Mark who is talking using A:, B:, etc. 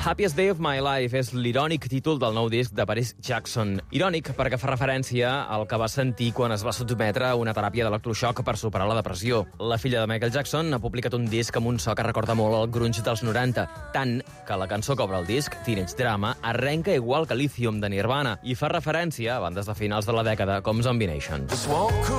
A: Happiest Day of My Life és l'irònic títol del nou disc de Paris Jackson. Irònic perquè fa referència al que va sentir quan es va sotmetre a una teràpia d'electroxoc per superar la depressió. La filla de Michael Jackson ha publicat un disc amb un so que recorda molt el grunge dels 90, tant que la cançó que obre el disc, Teenage Drama, arrenca igual que Lithium de Nirvana i fa referència a bandes de finals de la dècada com Zombie Nation.